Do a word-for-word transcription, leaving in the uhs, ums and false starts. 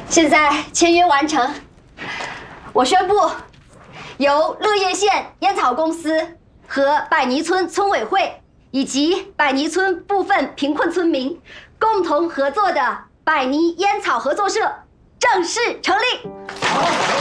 现在签约完成，我宣布，由乐业县烟草公司和百泥村村委会以及百泥村部分贫困村民共同合作的百泥烟草合作社正式成立。